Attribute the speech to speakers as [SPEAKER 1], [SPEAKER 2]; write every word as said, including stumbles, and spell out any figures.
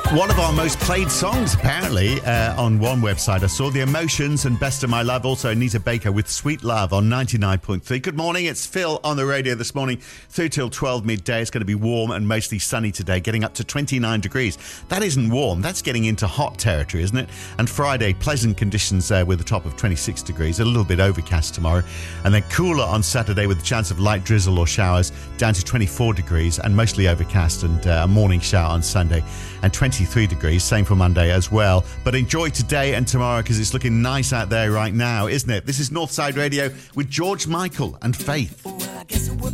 [SPEAKER 1] One of our most played songs, apparently, uh, on one website. I saw The Emotions and Best of My Love. Also, Anita Baker with Sweet Love on ninety-nine point three. Good morning. It's Phil on the radio this morning through till twelve midday. It's going to be warm and mostly sunny today, getting up to twenty-nine degrees. That isn't warm. That's getting into hot territory, isn't it? And Friday, pleasant conditions uh, with a top of twenty-six degrees. A little bit overcast tomorrow. And then cooler on Saturday with a chance of light drizzle or showers, down to twenty-four degrees and mostly overcast, and uh, a morning shower on Sunday. And twenty-three degrees, same for Monday as well. But enjoy today and tomorrow because it's looking nice out there right now, isn't it? This is Northside Radio with George Michael and Faith.